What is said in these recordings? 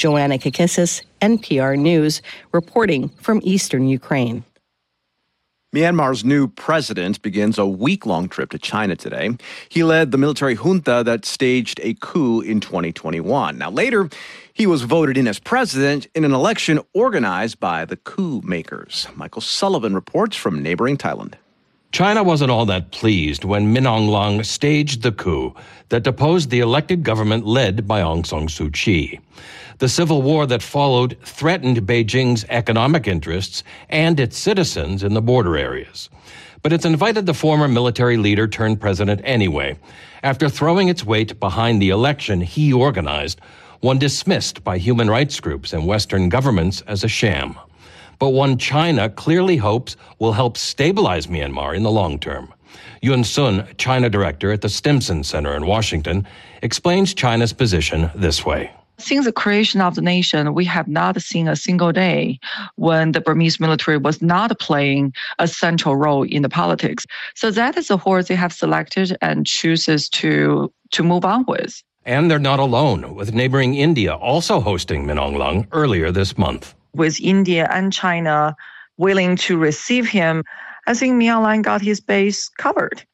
Joanna Kakissis, NPR News, reporting from eastern Ukraine. Myanmar's new president begins a week-long trip to China today. He led the military junta that staged a coup in 2021. Now, later, he was voted in as president in an election organized by the coup makers. Michael Sullivan reports from neighboring Thailand. China wasn't all that pleased when Min Aung Hlaing staged the coup that deposed the elected government led by Aung San Suu Kyi. The civil war that followed threatened Beijing's economic interests and its citizens in the border areas. But it's invited the former military leader turned president anyway, after throwing its weight behind the election he organized, one dismissed by human rights groups and Western governments as a sham, but one China clearly hopes will help stabilize Myanmar in the long term. Yun Sun, China director at the Stimson Center in Washington, explains China's position this way. Since the creation of the nation, we have not seen a single day when the Burmese military was not playing a central role in the politics. So that is a horse they have selected and chooses to move on with. And they're not alone, with neighboring India also hosting Min Aung Hlaing earlier this month. With India and China willing to receive him, I think Min Aung Hlaing got his base covered.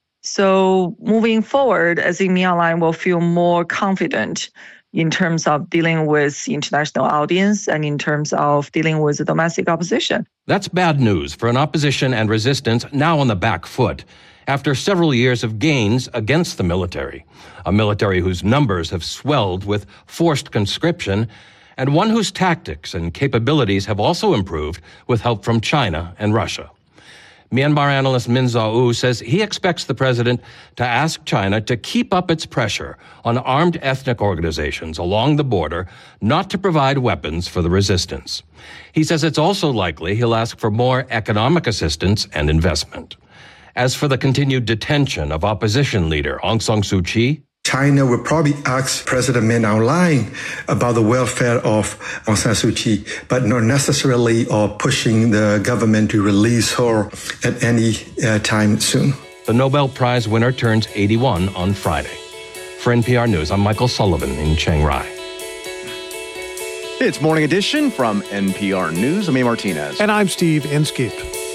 So moving forward, I think Min Aung Hlaing will feel more confident in terms of dealing with the international audience and in terms of dealing with the domestic opposition. That's bad news for an opposition and resistance now on the back foot after several years of gains against the military, a military whose numbers have swelled with forced conscription, and one whose tactics and capabilities have also improved with help from China and Russia. Myanmar analyst Min Zaw says he expects the president to ask China to keep up its pressure on armed ethnic organizations along the border not to provide weapons for the resistance. He says it's also likely he'll ask for more economic assistance and investment. As for the continued detention of opposition leader Aung San Suu Kyi, China will probably ask President Min Aung Hlaing about the welfare of Aung San Suu Kyi, but not necessarily pushing the government to release her at any time soon. The Nobel Prize winner turns 81 on Friday. For NPR News, I'm Michael Sullivan in Chiang Rai. It's Morning Edition from NPR News. I'm A. Martinez. And I'm Steve Inskeep.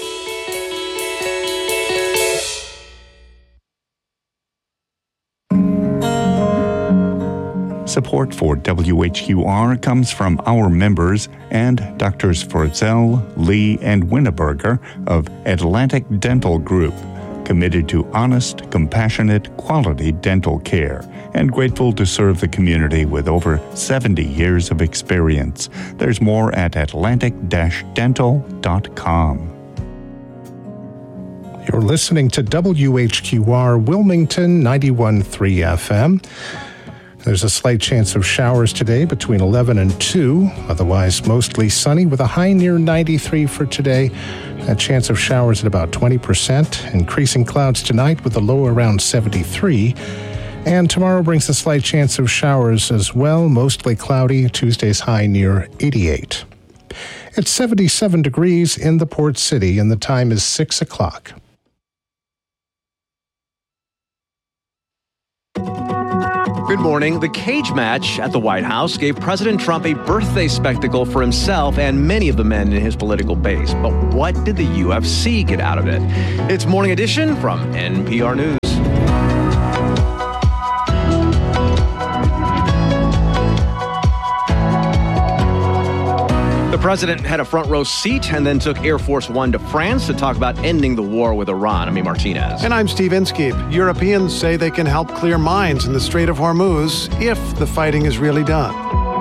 Support for WHQR comes from our members and Drs. Forzel, Lee, and Winneberger of Atlantic Dental Group, committed to honest, compassionate, quality dental care, and grateful to serve the community with over 70 years of experience. There's more at atlantic-dental.com. You're listening to WHQR Wilmington 91.3 FM. There's a slight chance of showers today between 11 and 2. Otherwise, mostly sunny with a high near 93 for today. A chance of showers at about 20%. Increasing clouds tonight with a low around 73. And tomorrow brings a slight chance of showers as well. Mostly cloudy. Tuesday's high near 88. It's 77 degrees in the port city, and the time is 6 o'clock. Good morning. The cage match at the White House gave President Trump a birthday spectacle for himself and many of the men in his political base. But what did the UFC get out of it? It's Morning Edition from NPR News. The president had a front row seat and then took Air Force One to France to talk about ending the war with Iran. I'm A. Martinez. And I'm Steve Inskeep. Europeans say they can help clear mines in the Strait of Hormuz if the fighting is really done.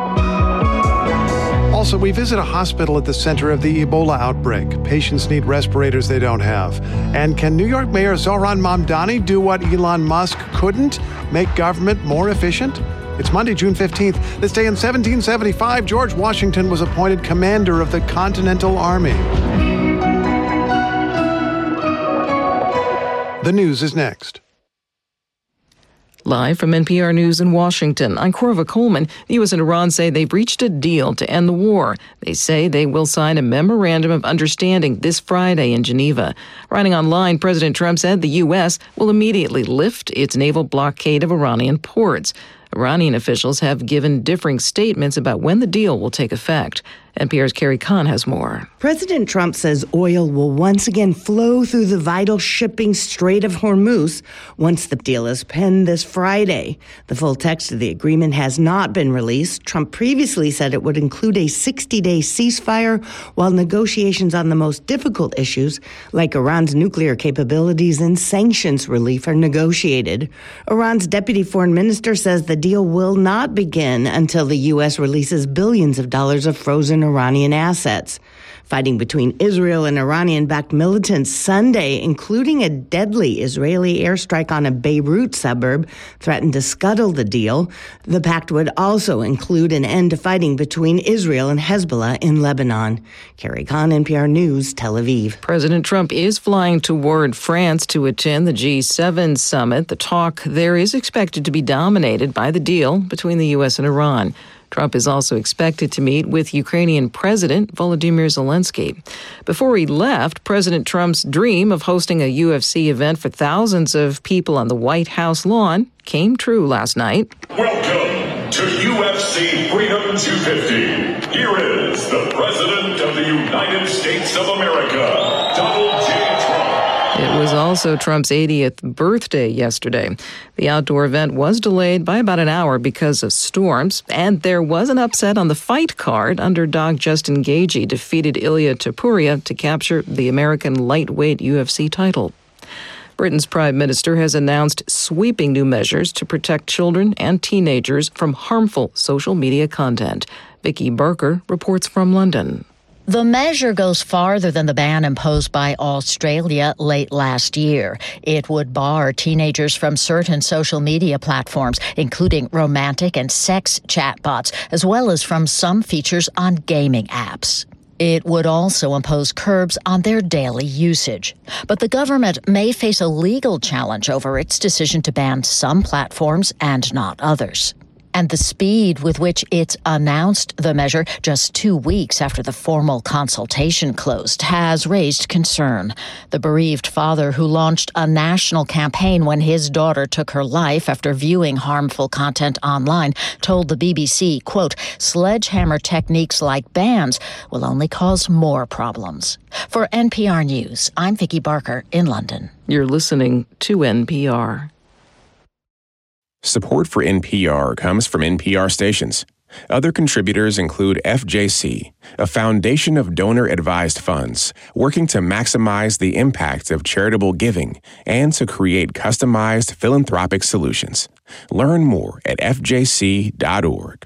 Also, we visit a hospital at the center of the Ebola outbreak. Patients need respirators they don't have. And can New York Mayor Zohran Mamdani do what Elon Musk couldn't? Make government more efficient? It's Monday, June 15th. This day in 1775, George Washington was appointed commander of the Continental Army. The news is next. Live from NPR News in Washington, I'm Corva Coleman. The U.S. and Iran say they've reached a deal to end the war. They say they will sign a memorandum of understanding this Friday in Geneva. Writing online, President Trump said the U.S. will immediately lift its naval blockade of Iranian ports. Iranian officials have given differing statements about when the deal will take effect. NPR's Carrie Kahn has more. President Trump says oil will once again flow through the vital shipping Strait of Hormuz once the deal is penned this Friday. The full text of the agreement has not been released. Trump previously said it would include a 60-day ceasefire while negotiations on the most difficult issues, like Iran's nuclear capabilities and sanctions relief, are negotiated. Iran's deputy foreign minister says the deal will not begin until the U.S. releases billions of dollars of frozen Iranian assets. Fighting between Israel and Iranian-backed militants Sunday, including a deadly Israeli airstrike on a Beirut suburb, threatened to scuttle the deal. The pact would also include an end to fighting between Israel and Hezbollah in Lebanon. Carrie Kahn, NPR News, Tel Aviv. President Trump is flying toward France to attend the G7 summit. The talk there is expected to be dominated by the deal between the U.S. and Iran. Trump is also expected to meet with Ukrainian President Volodymyr Zelensky. Before he left, President Trump's dream of hosting a UFC event for thousands of people on the White House lawn came true last night. Welcome to UFC Freedom 250. Here is the President of the United States of America, Donald J. Trump. It was also Trump's 80th birthday yesterday. The outdoor event was delayed by about an hour because of storms, and there was an upset on the fight card. Underdog Justin Gaethje defeated Ilia Topuria to capture the American lightweight UFC title. Britain's Prime Minister has announced sweeping new measures to protect children and teenagers from harmful social media content. Vicky Barker reports from London. The measure goes farther than the ban imposed by Australia late last year. It would bar teenagers from certain social media platforms, including romantic and sex chatbots, as well as from some features on gaming apps. It would also impose curbs on their daily usage. But the government may face a legal challenge over its decision to ban some platforms and not others. And the speed with which it's announced the measure just 2 weeks after the formal consultation closed has raised concern. The bereaved father who launched a national campaign when his daughter took her life after viewing harmful content online told the BBC, quote, "Sledgehammer techniques like bans will only cause more problems." For NPR News, I'm Vicky Barker in London. You're listening to NPR. Support for NPR comes from NPR stations. Other contributors include FJC, a foundation of donor-advised funds working to maximize the impact of charitable giving and to create customized philanthropic solutions. Learn more at fjc.org.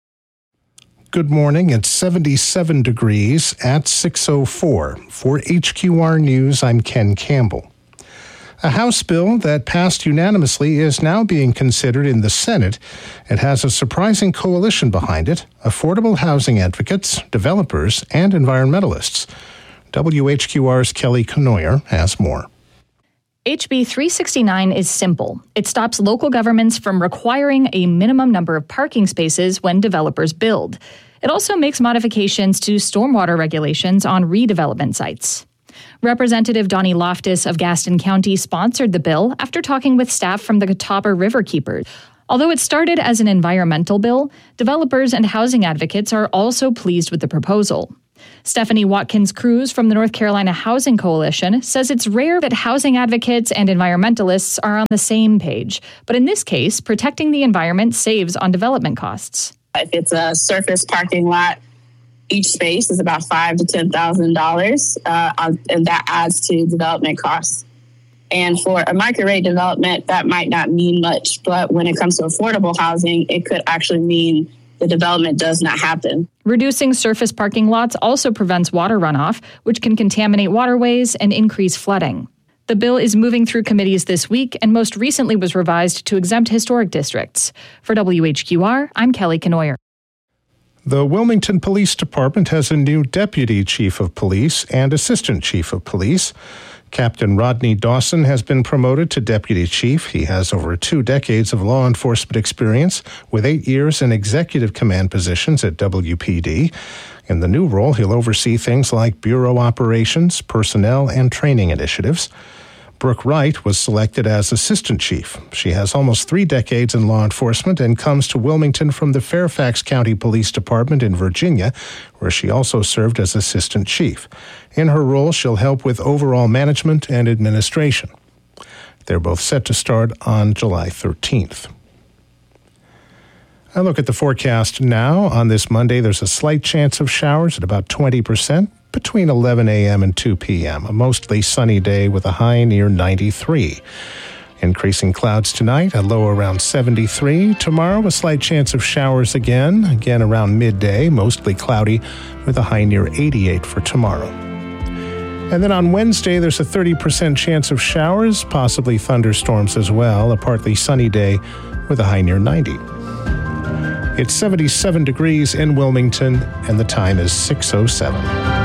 Good morning. It's 77 degrees at 6:04. For HQR News, I'm Ken Campbell. A House bill that passed unanimously is now being considered in the Senate. It has a surprising coalition behind it: affordable housing advocates, developers, and environmentalists. WHQR's Kelly Conoyer has more. HB 369 is simple. It stops local governments from requiring a minimum number of parking spaces when developers build. It also makes modifications to stormwater regulations on redevelopment sites. Representative Donnie Loftus of Gaston County sponsored the bill after talking with staff from the Catawba Riverkeepers. Although it started as an environmental bill, developers and housing advocates are also pleased with the proposal. Stephanie Watkins-Cruz from the North Carolina Housing Coalition says it's rare that housing advocates and environmentalists are on the same page. But in this case, protecting the environment saves on development costs. If it's a surface parking lot, each space is about $5,000 to $10,000, and that adds to development costs. And for a market rate development, that might not mean much, but when it comes to affordable housing, it could actually mean the development does not happen. Reducing surface parking lots also prevents water runoff, which can contaminate waterways and increase flooding. The bill is moving through committees this week and most recently was revised to exempt historic districts. For WHQR, I'm Kelly Conoyer. The Wilmington Police Department has a new deputy chief of police and assistant chief of police. Captain Rodney Dawson has been promoted to deputy chief. He has over 2 decades of law enforcement experience with 8 years in executive command positions at WPD. In the new role, he'll oversee things like bureau operations, personnel, and training initiatives. Brooke Wright was selected as assistant chief. She has almost 3 decades in law enforcement and comes to Wilmington from the Fairfax County Police Department in Virginia, where she also served as assistant chief. In her role, she'll help with overall management and administration. They're both set to start on July 13th. I look at the forecast now. On this Monday, there's a slight chance of showers at about 20%. Between 11 a.m. and 2 p.m., a mostly sunny day with a high near 93. Increasing clouds tonight, a low around 73. Tomorrow, a slight chance of showers again around midday, mostly cloudy with a high near 88 for tomorrow. And then on Wednesday, there's a 30% chance of showers, possibly thunderstorms as well, a partly sunny day with a high near 90. It's 77 degrees in Wilmington, and the time is 6:07.